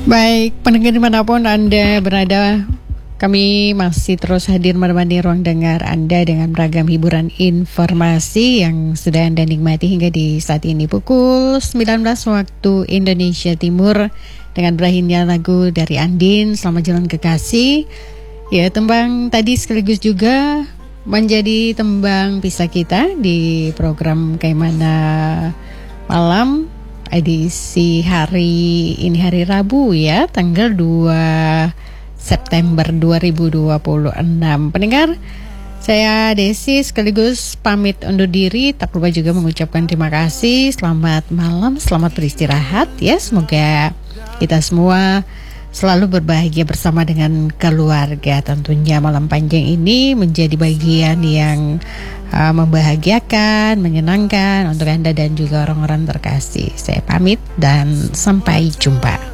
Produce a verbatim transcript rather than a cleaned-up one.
Baik, pendengar dimanapun Anda berada, kami masih terus hadir menemani ruang dengar Anda dengan beragam hiburan informasi yang sudah Anda nikmati hingga di saat ini pukul sembilan belas waktu Indonesia Timur dengan berakhirnya lagu dari Andin, Selamat Jalan Kekasih. Ya, tembang tadi sekaligus juga menjadi tembang pisah kita di program Kaimana Malam edisi hari ini, hari Rabu ya, tanggal dua September dua ribu dua puluh enam. Pendengar, saya Desi sekaligus pamit undur diri. Tak lupa juga mengucapkan terima kasih. Selamat malam, selamat beristirahat ya. Semoga kita semua selalu berbahagia bersama dengan keluarga. Tentunya malam panjang ini menjadi bagian yang uh, membahagiakan, menyenangkan untuk Anda dan juga orang-orang terkasih. Saya pamit dan sampai jumpa.